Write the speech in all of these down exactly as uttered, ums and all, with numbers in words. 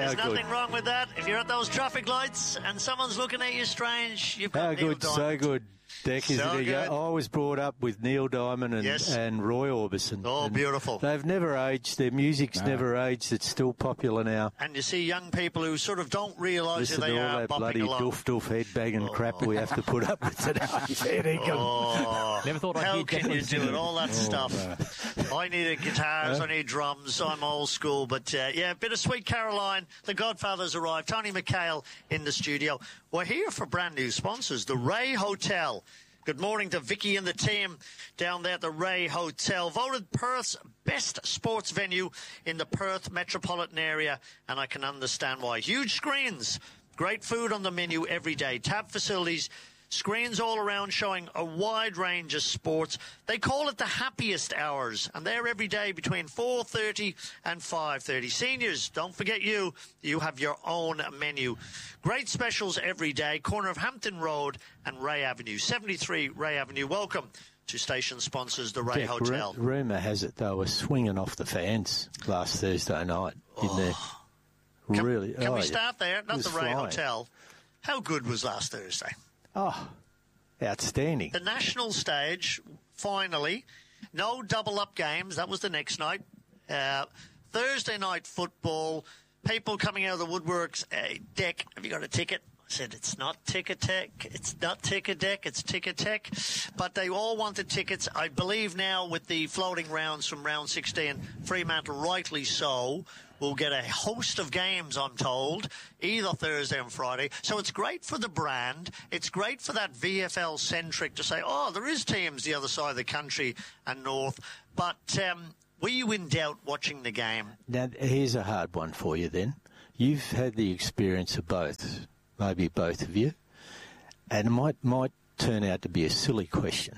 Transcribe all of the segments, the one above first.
There's How nothing good. wrong with that. If you're at those traffic lights and someone's looking at you strange, you've got How Neil good, Diamond. so good. Deck, isn't So it? good. I was brought up with Neil Diamond and, Yes. and Roy Orbison. Oh, and beautiful. They've never aged. Their music's No. never aged. It's still popular now. And you see young people who sort of don't realise who Listen they to all are that bopping bloody along. doof doof headbanging crap we have to put up with today. Fair dinkum. Oh, Never thought I'd how hear can you Declan do it? sing. All that stuff. I needed guitars, I need drums, I'm old school. But, uh, yeah, Bittersweet Caroline, the Godfathers arrived. Tony McHale in the studio. We're here for brand new sponsors, the Ray Hotel. Good morning to Vicky and the team down there at the Ray Hotel. Voted Perth's best sports venue in the Perth metropolitan area, and I can understand why. Huge screens, great food on the menu every day, tab facilities, screens all around showing a wide range of sports. They call it the happiest hours, and they're every day between four thirty and five thirty. Seniors, don't forget you. You have your own menu. Great specials every day. Corner of Hampton Road and Ray Avenue. seventy-three Ray Avenue. Welcome to station sponsors, the Ray Deck, Hotel. ru- rumour has it they were swinging off the fans last Thursday night in there. Can, Really? can oh, we yeah. start there? Not It the was Ray flying. Hotel. How good was last Thursday? Oh, outstanding. The national stage, finally. No double-up games. That was the next night. Uh, Thursday night football. People coming out of the woodworks. Hey, Deck, have you got a ticket? I said, it's not Ticketek. It's not Ticketek. It's Ticketek. But they all wanted tickets. I believe now with the floating rounds from round sixteen, Fremantle, rightly so, will get a host of games, I'm told, either Thursday and Friday. So it's great for the brand. It's great for that V F L-centric to say, oh, there is teams the other side of the country and north. But um, were you in doubt watching the game? Now, here's a hard one for you then. You've had the experience of both, maybe both of you, and it might, might turn out to be a silly question.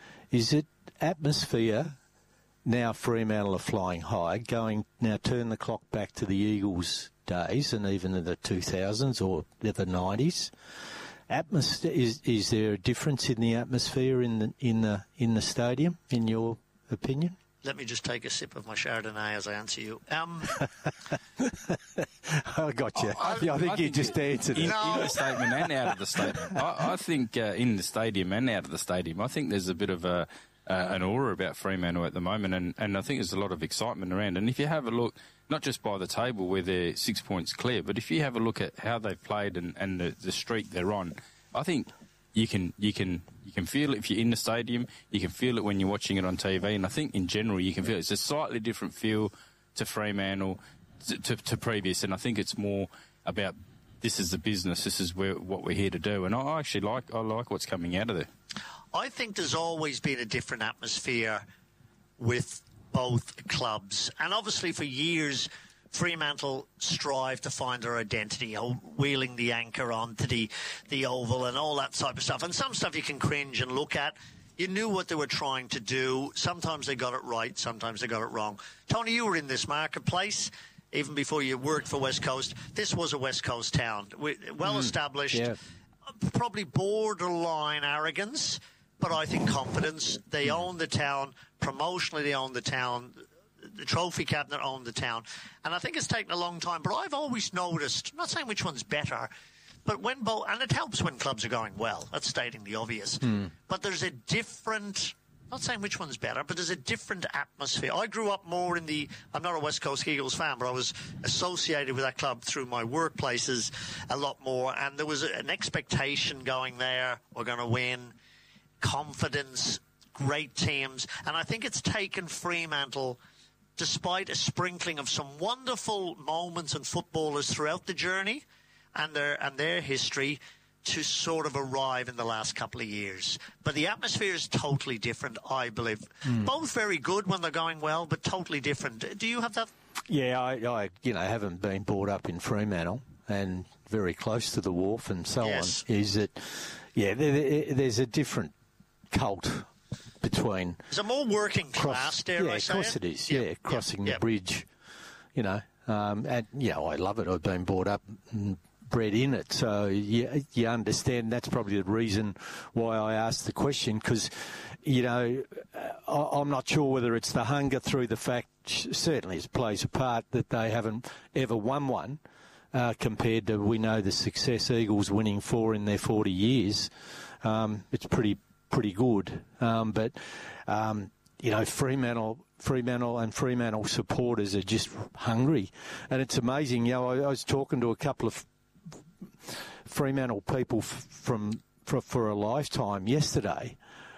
Is it atmosphere, now Fremantle are flying high, going, now turn the clock back to the Eagles days and even in the two thousands or the nineties? Atmosphere, is, is there a difference in the atmosphere in the, in the, in the stadium, in your opinion? Let me just take a sip of my Chardonnay as I answer you. Um, I got you. I- yeah, I think I you think just answered In, it. No. in the statement and out of the statement. I, I think uh, in the stadium and out of the stadium, I think there's a bit of a uh, an aura about Fremantle at the moment, and, and I think there's a lot of excitement around. And if you have a look, not just by the table where they're six points clear, but if you have a look at how they've played and, and the, the streak they're on, I think you can you can you can feel it if you're in the stadium. You can feel it when you're watching it on T V, and I think in general you can feel it. It's a slightly different feel to Fremantle to, to, to previous, and I think it's more about this is the business, this is where, what we're here to do, and I actually like I like what's coming out of there. I think there's always been a different atmosphere with both clubs. And obviously for years, Fremantle strive to find their identity, you know, wheeling the anchor onto the, the oval and all that type of stuff. And some stuff you can cringe and look at. You knew what they were trying to do. Sometimes they got it right, sometimes they got it wrong. Tony, you were in this marketplace even before you worked for West Coast. This was a West Coast town, well established, yeah. probably borderline arrogance, but I think confidence. They own the town. Promotionally, they own the town. The trophy cabinet owned the town. And I think it's taken a long time, but I've always noticed, I'm not saying which one's better, but when both, and it helps when clubs are going well. That's stating the obvious. Hmm. But there's a different, not saying which one's better, but there's a different atmosphere. I grew up more in the, I'm not a West Coast Eagles fan, but I was associated with that club through my workplaces a lot more. And there was an expectation going there. We're going to win. Confidence, great teams. And I think it's taken Fremantle, despite a sprinkling of some wonderful moments and footballers throughout the journey and their and their history, to sort of arrive in the last couple of years. But the atmosphere is totally different, I believe. Mm. Both very good when they're going well, but totally different. Do you have that? Yeah, I, I you know, haven't been brought up in Fremantle and very close to the wharf and so yes. on. Is that, yeah, there, there, there's a different cult between... There's a more working cross, class, dare yeah, I say of course it? it is, yep. yeah, crossing yep. the bridge, you know. Um, and, you know, I love it. I've been brought up and bred in it. So you, you understand that's probably the reason why I asked the question, because, you know, I, I'm not sure whether it's the hunger through the fact, certainly it plays a part, that they haven't ever won one. uh, compared to, we know, the success Eagles winning four in their forty years. Um, it's pretty pretty good. Um, but, um, you know, Fremantle... Fremantle and Fremantle supporters are just hungry. And it's amazing. You know, I, I was talking to a couple of Fremantle people f- from for, for a lifetime yesterday,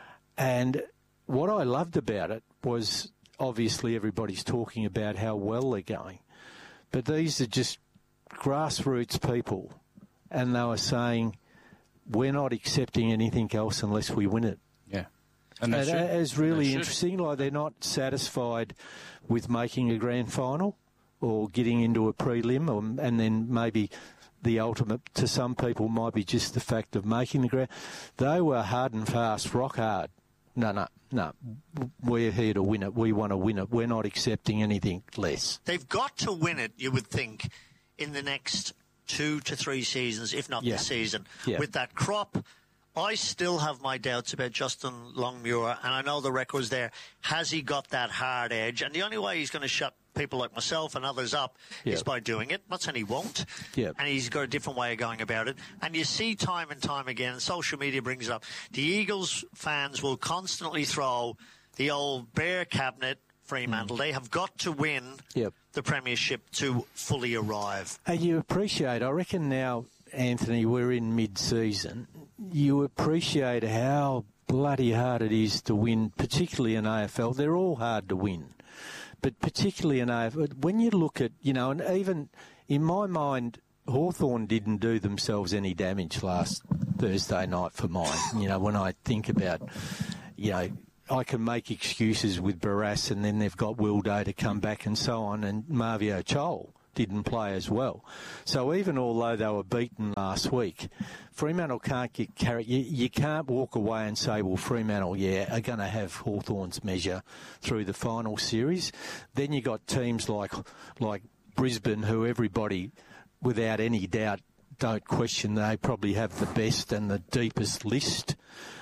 and what I loved about it was obviously everybody's talking about how well they're going, but these are just grassroots people, and they were saying, we're not accepting anything else unless we win it. Yeah. And And that is really should. interesting. Like, they're not satisfied with making a grand final or getting into a prelim, or, and then maybe the ultimate to some people might be just the fact of making the grand. They were hard and fast, rock hard. No, no, no. We're here to win it. We want to win it. We're not accepting anything less. They've got to win it, you would think, in the next two to three seasons, if not Yeah. this season. Yeah. With that crop, I still have my doubts about Justin Longmuir, and I know the record's there. Has he got that hard edge? And the only way he's going to shut people like myself and others up Yeah. is by doing it. Not saying he won't. Yeah. And he's got a different way of going about it. And you see time and time again, and social media brings it up, the Eagles fans will constantly throw the old bear cabinet Fremantle. Mm. They have got to win Yep. the premiership to fully arrive. And you appreciate, I reckon now, Anthony, we're in mid-season, you appreciate how bloody hard it is to win, particularly in A F L. They're all hard to win. But particularly in A F L, when you look at, you know, and even in my mind, Hawthorn didn't do themselves any damage last Thursday night for mine. You know, when I think about, you know, I can make excuses with Barras, and then they've got Wildo to come back and so on, and Marvio Chol didn't play as well. So even although they were beaten last week, Fremantle can't get carried. You, you can't walk away and say, well, Fremantle, yeah, are going to have Hawthorn's measure through the final series. Then you got teams like like Brisbane, who everybody, without any doubt, don't question they probably have the best and the deepest list.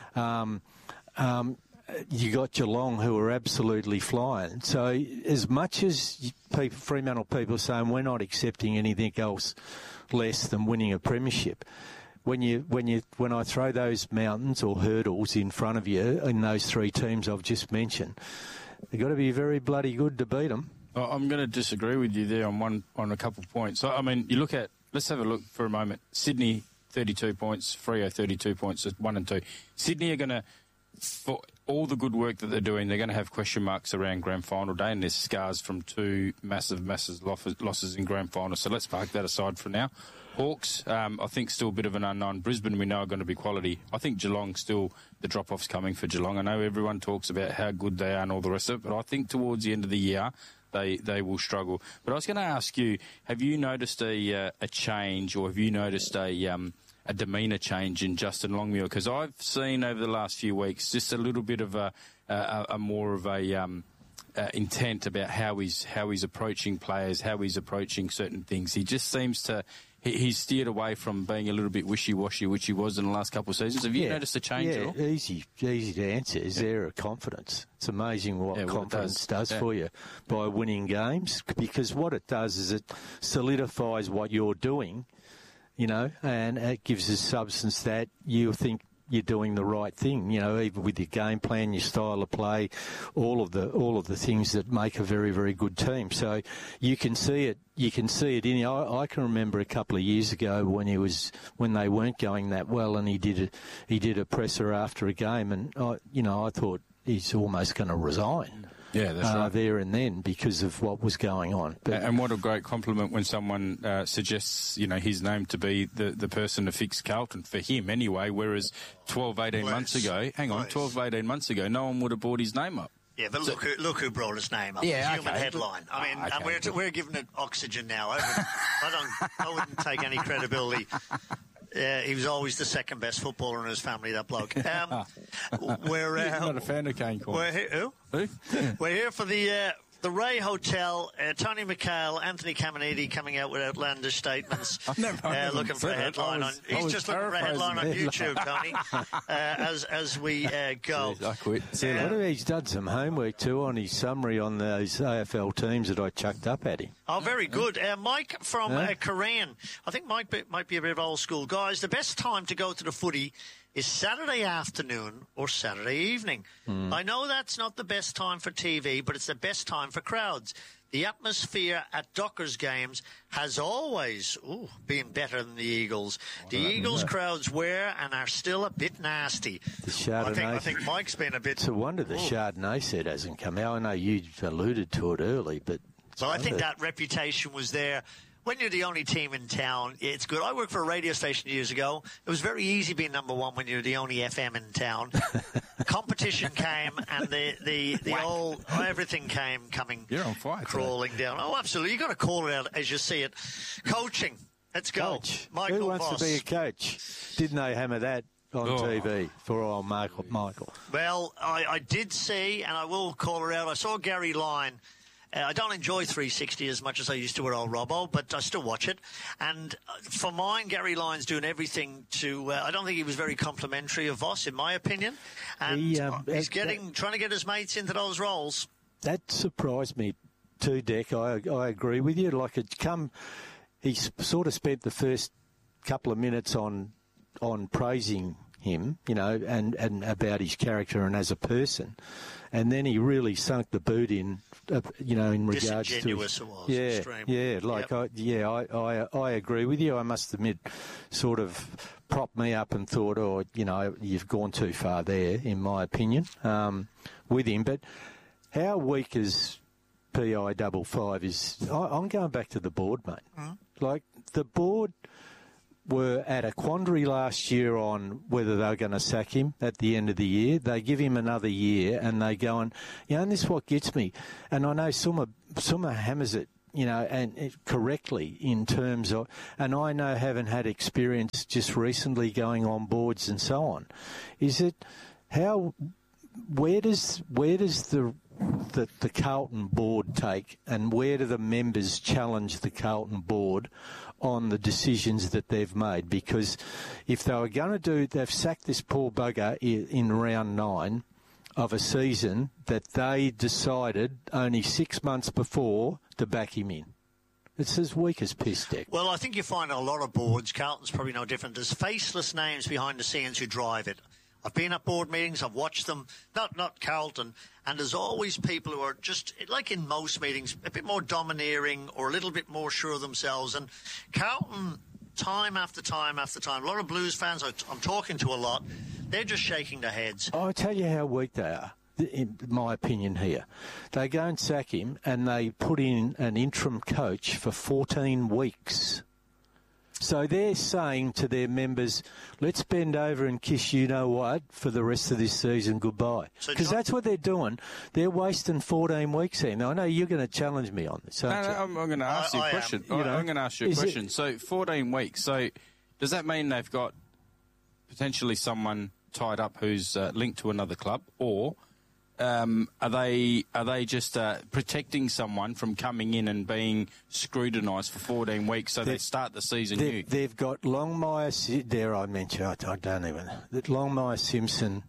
Um, um, you got Geelong, who are absolutely flying. So as much as people, Fremantle people are saying we're not accepting anything else less than winning a premiership, when you when you when I throw those mountains or hurdles in front of you in those three teams I've just mentioned, they've got to be very bloody good to beat them. I'm going to disagree with you there on one on a couple of points. I mean, you look at, let's have a look for a moment. Sydney, thirty-two points. Freo, thirty-two points. One and two. Sydney are going to, for all the good work that they're doing, they're going to have question marks around grand final day, and there's scars from two massive, massive losses in grand final. So let's park that aside for now. Hawks, um, I think still a bit of an unknown. Brisbane, we know, are going to be quality. I think Geelong, still the drop-off's coming for Geelong. I know everyone talks about how good they are and all the rest of it, but I think towards the end of the year, they they will struggle. But I was going to ask you, have you noticed a uh, a change, or have you noticed a um, a demeanour change in Justin Longmuir? Because I've seen over the last few weeks just a little bit of a, a, a more of a um, uh, intent about how he's how he's approaching players, how he's approaching certain things. He just seems to he, he's steered away from being a little bit wishy-washy, which he was in the last couple of seasons. Have you yeah, noticed a change yeah, at all? easy, easy to answer. Is Yeah. there a confidence? It's amazing what Yeah, what it confidence does. does, Yeah. for you by winning games, because what it does is it solidifies what you're doing, you know, and it gives us substance that you think you're doing the right thing, you know, even with your game plan, your style of play, all of the all of the things that make a very, very good team. So you can see it. You can see it in. I, I can remember a couple of years ago when he was when they weren't going that well, and he did a he did a presser after a game, and I, you know, I thought he's almost going to resign. Yeah, that's uh, right. There and then, because of what was going on. But And what a great compliment when someone uh, suggests, you know, his name to be the, the person to fix Carlton, for him anyway, whereas twelve, eighteen Please. months ago, hang on, Please. twelve, eighteen months ago, no one would have brought his name up. Yeah, but look who look who brought his name up. Yeah, Human okay. headline. I mean, Oh, okay, and we're good. we're giving it oxygen now. I, wouldn't, I don't. I wouldn't take any credibility. Uh, he was always the second best footballer in his family, that bloke. Um, we're uh, You're not a fan of Kane Corn. we're here. Who? Who? We're here for the uh, the Ray Hotel, uh, Tony McHale, Anthony Caminiti coming out with outlandish statements. I've never uh, looking for a headline was, on. He's just looking for a headline on YouTube, Tony. uh, as as we uh, go. I quit. See, what if he's done some homework too on his summary on those A F L teams that I chucked up at him? Oh, very good. Uh, Mike from Huh? uh, Koran. I think Mike be, might be a bit of old school. Guys, the best time to go to the footy is Saturday afternoon or Saturday evening. Mm. I know that's not the best time for T V, but it's the best time for crowds. The atmosphere at Dockers games has always ooh, been better than the Eagles. The Eagles crowds were and are still a bit nasty. The Chardonnay. I think, I think Mike's been a bit... It's a wonder the Ooh. Chardonnay set hasn't come out. I know you alluded to it early, but... Well, I think that reputation was there. When you're the only team in town, it's good. I worked for a radio station years ago. It was very easy being number one when you're the only F M in town. Competition came, and the the the old everything came coming. You're on fire, crawling down. Oh, absolutely! You got to call it out as you see it. Coaching. Let's go. Coach. Michael Who wants Voss. to be a coach? Didn't they hammer that on Oh. T V for old Michael? Michael. Well, I, I did see, and I will call her out. I saw Gary Lyon. Uh, I don't enjoy three sixty as much as I used to with old Robbo, but I still watch it. And uh, for mine, Gary Lyon's doing everything to... Uh, I don't think he was very complimentary of Voss, in my opinion. And He, um, he's that- getting trying to get his mates into those roles. That surprised me too, Deck. I, I agree with you. Like, it come... He s- sort of spent the first couple of minutes on on praising him, you know, and, and about his character and as a person. And then he really sunk the boot in, uh, you know, in regards to... Disingenuous it was, Yeah, extreme. yeah, like, Yep. I, yeah, I, I, I agree with you. I must admit, sort of propped me up and thought, oh, you know, you've gone too far there, in my opinion, um, with him. But how weak is P I double five is... I, I'm going back to the board, mate. Mm-hmm. Like, the board were at a quandary last year on whether they were going to sack him at the end of the year. They give him another year and they go on, you know, and this is what gets me. And I know Summer, Summer hammers it, you know, and it correctly in terms of, and I know having had experience just recently going on boards and so on, is it how, where does, where does the, the, the Carlton board take and where do the members challenge the Carlton board on the decisions that they've made? Because if they were going to do, they've sacked this poor bugger in, in round nine of a season that they decided only six months before to back him in. It's as weak as piss, Deck. Well, I think you find on a lot of boards, Carlton's probably no different. There's faceless names behind the scenes who drive it. I've been at board meetings, I've watched them, not not Carlton, and there's always people who are just, like in most meetings, a bit more domineering or a little bit more sure of themselves. And Carlton, time after time after time, a lot of Blues fans I, I'm talking to a lot, they're just shaking their heads. I'll tell you how weak they are, in my opinion here. They go and sack him and they put in an interim coach for fourteen weeks. So they're saying to their members, let's bend over and kiss you know what for the rest of this season goodbye. Because So that's what they're doing. They're wasting fourteen weeks here. Now, I know you're going to challenge me on this, No, aren't no, you? I'm, I'm going to ask I- you a I am. question. You I- know, I'm going to ask you a is it- question. So, fourteen weeks. So, does that mean they've got potentially someone tied up who's uh, linked to another club, or um, are they are they just uh, protecting someone from coming in and being scrutinised for fourteen weeks so they They- start the season They've, new? they've got Longmire, Si- dare I mention, I, I don't even, that Longmire Simpson,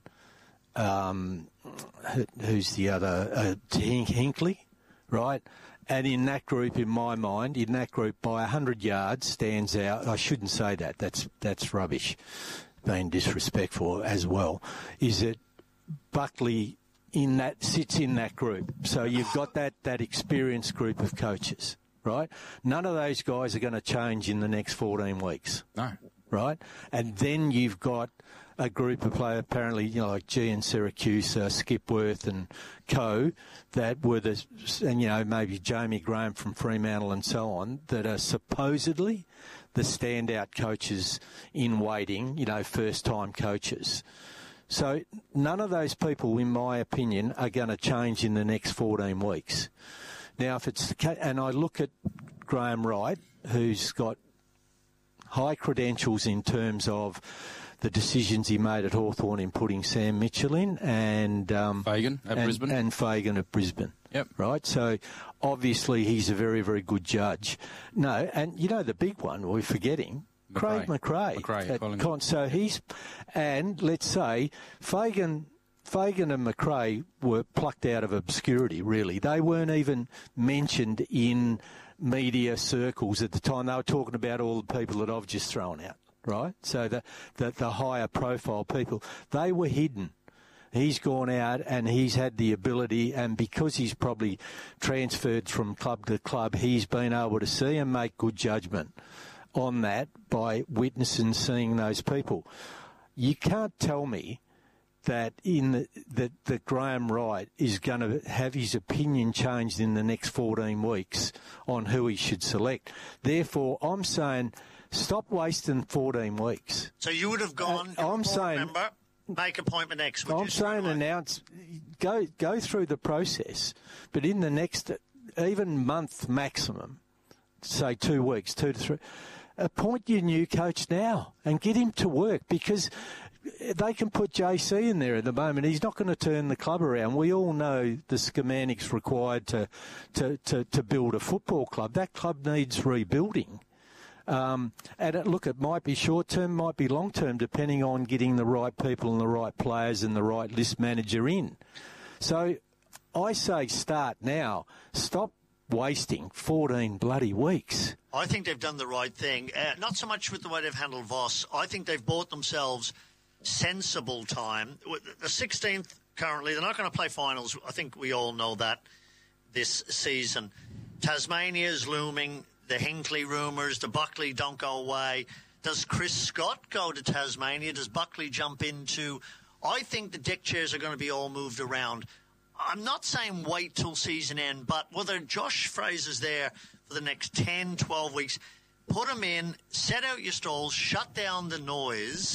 um, who- who's the other, uh, Hink, Hinkley, right? And in that group, in my mind, in that group, by one hundred yards, stands out. I shouldn't say that. That's that's rubbish, being disrespectful as well. Is that Buckley in that sits in that group? So you've got that that experienced group of coaches, right? None of those guys are going to change in the next fourteen weeks. No. Right? And then you've got a group of players, apparently, you know, like G and Syracuse, uh, Skipworth and co, that were the, and, you know, maybe Jamie Graham from Fremantle and so on, that are supposedly the standout coaches in waiting, you know, first-time coaches. So none of those people, in my opinion, are going to change in the next fourteen weeks. Now, if it's the case, and I look at Graham Wright, who's got high credentials in terms of the decisions he made at Hawthorn in putting Sam Mitchell in and um, Fagan at and, Brisbane. and Fagan at Brisbane. Yep. Right? So obviously he's a very, very good judge. No, and you know the big one we're forgetting, McRae. Craig McRae. McRae, at Collingwood. Con- so he's, and let's say Fagan, Fagan and McRae were plucked out of obscurity, really. They weren't even mentioned in media circles at the time. They were talking about all the people that I've just thrown out, right? So the, the, the higher profile people, they were hidden. He's gone out and he's had the ability, and because he's probably transferred from club to club, he's been able to see and make good judgment on that by witnessing, seeing those people. You can't tell me that in the, that, that Graham Wright is going to have his opinion changed in the next fourteen weeks on who he should select. Therefore, I'm saying stop wasting fourteen weeks. So you would have gone, Uh, I'm board saying- member, make appointment X. Would I'm you? saying announce, go go through the process, but in the next even month maximum, say two weeks, two to three, appoint your new coach now and get him to work, because they can put J C in there at the moment. He's not going to turn the club around. We all know the schematics required to, to, to, to build a football club. That club needs rebuilding. Um, and it, look, it might be short-term, might be long-term, depending on getting the right people and the right players and the right list manager in. So I say start now. Stop wasting fourteen bloody weeks. I think they've done the right thing. Uh, not so much with the way they've handled Voss. I think they've bought themselves sensible time. The sixteenth currently, they're not going to play finals. I think we all know that this season. Tasmania is looming. The Hinckley rumours, the Buckley don't go away. Does Chris Scott go to Tasmania? Does Buckley jump into... I think the deck chairs are going to be all moved around. I'm not saying wait till season end, but whether Josh Fraser's there for the next ten, twelve weeks, put him in, set out your stalls, shut down the noise.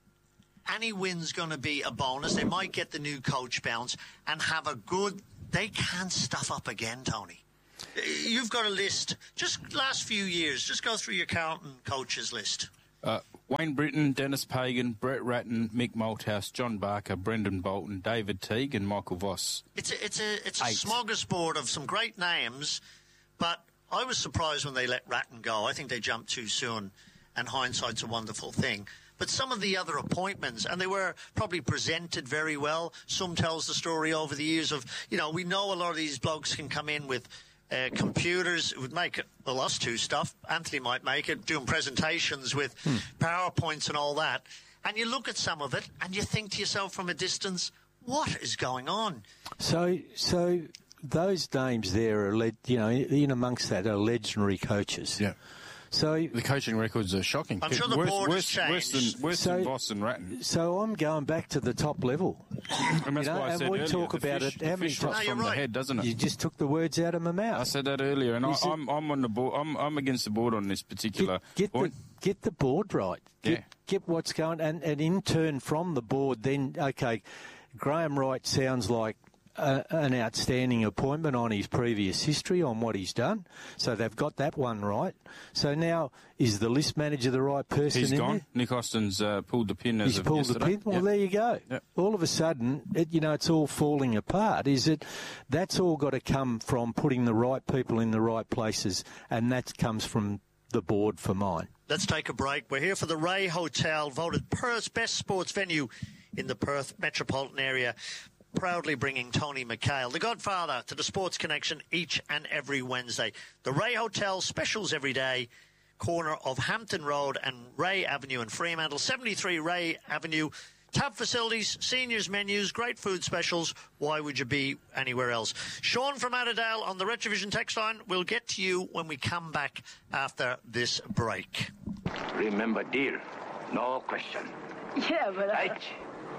Any win's going to be a bonus. They might get the new coach bounce and have a good... They can't stuff up again, Tony. You've got a list. Just last few years, just go through your Carlton coaches list. Uh, Wayne Britton, Dennis Pagan, Brett Ratton, Mick Malthouse, John Barker, Brendan Bolton, David Teague and Michael Voss. It's a, it's a, it's a Eight. smorgasbord of some great names, but I was surprised when they let Ratton go. I think they jumped too soon, and hindsight's a wonderful thing. But some of the other appointments, and they were probably presented very well. Some tells the story over the years of, you know, we know a lot of these blokes can come in with Uh, computers. It would make it, well, us two stuff. Anthony might make it, doing presentations with hmm. PowerPoints and all that. And you look at some of it and you think to yourself from a distance, what is going on? So, so those names there are, le- you know, in amongst that are legendary coaches. Yeah. So the coaching records are shocking. I'm sure the worse, board has worse, worse changed. than, worse So- than Voss and Ratton. So I'm going back to the top level. And that's You know, why I and said we earlier, talk the about fish, it. the How many fish times- drops No, you're from the right. head, doesn't it? You just took the words out of my mouth. I said that earlier, and I, Is it- I'm, I'm on the board. I'm, I'm against the board on this particular Get, get the point. get the board right. Get, Yeah. get what's going, and, and in turn from the board, then okay, Graham Wright sounds like a, an outstanding appointment on his previous history, on what he's done. So they've got that one right. So now, is the list manager the right person? He's in gone. there? Nick Austin's uh, pulled the pin as He's of pulled the yesterday. pin. Well, Yep. there you go. Yep. All of a sudden, it, you know, it's all falling apart. Is it? That's all got to come from putting the right people in the right places, and that comes from the board for mine. Let's take a break. We're here for the Ray Hotel, voted Perth's best sports venue in the Perth metropolitan area. Proudly bringing Tony McHale, the godfather, to the Sports Connection each and every Wednesday. The Ray Hotel, specials every day, corner of Hampton Road and Ray Avenue in Fremantle, seventy-three Ray Avenue. Tab facilities, seniors menus, great food specials. Why would you be anywhere else? Sean from Adderale on the Retrovision text line. We'll get to you when we come back after this break. Remember, dear, no question. Yeah, but I... Right.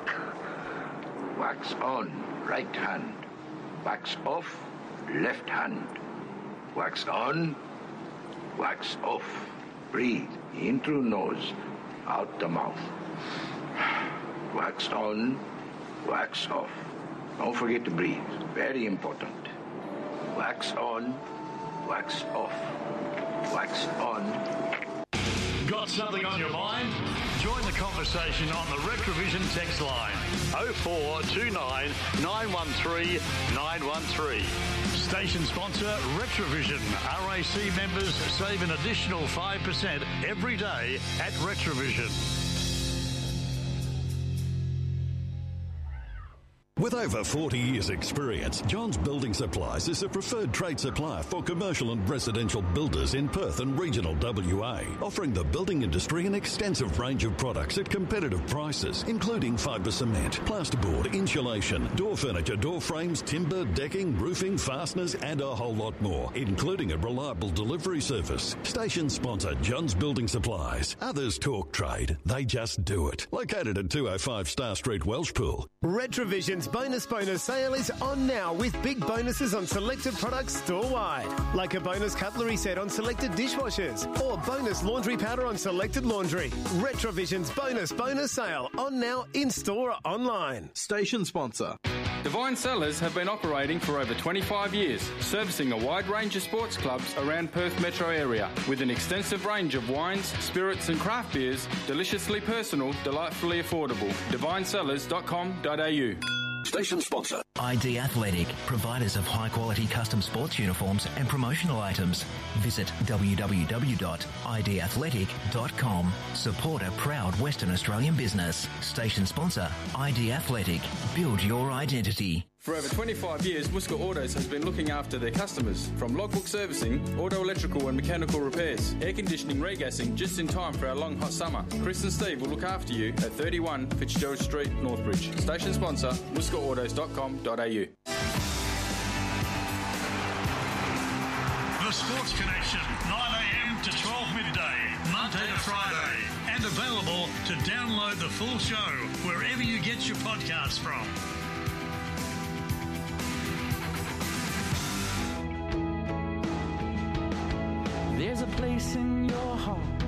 Wax on, right hand. Wax off, left hand. Wax on, wax off. Breathe in through nose, out the mouth. Wax on, wax off. Don't forget to breathe. Very important. Wax on, wax off. Wax on. Got something on your mind? Join the conversation on the Retrovision text line oh four two nine, nine one three, nine one three. Station sponsor Retrovision. R A C members save an additional five percent every day at Retrovision. With over forty years' experience, Johns Building Supplies is a preferred trade supplier for commercial and residential builders in Perth and regional W A, offering the building industry an extensive range of products at competitive prices, including fibre cement, plasterboard, insulation, door furniture, door frames, timber, decking, roofing, fasteners, and a whole lot more, including a reliable delivery service. Station sponsor Johns Building Supplies. Others talk trade, they just do it. Located at two oh five Star Street, Welshpool. Retrovision's Bonus Bonus sale is on now with big bonuses on selected products store-wide. Like a bonus cutlery set on selected dishwashers or bonus laundry powder on selected laundry. Retrovision's Bonus Bonus sale on now in-store or online. Station sponsor. Divine Cellars have been operating for over twenty-five years, servicing a wide range of sports clubs around Perth metro area with an extensive range of wines, spirits and craft beers, deliciously personal, delightfully affordable. divine cellars dot com dot a u. Station sponsor. I D Athletic, providers of high-quality custom sports uniforms and promotional items. Visit w w w dot i d athletic dot com. Support a proud Western Australian business. Station sponsor, I D Athletic. Build your identity. For over twenty-five years, Muska Autos has been looking after their customers. From logbook servicing, auto electrical and mechanical repairs, air conditioning, regassing, just in time for our long hot summer. Chris and Steve will look after you at thirty-one Fitzgerald Street, Northbridge. Station sponsor, muska autos dot com dot a u. The Sports Connection, nine a m to twelve midday, Monday to Friday. And available to download the full show wherever you get your podcasts from. There's a place in your heart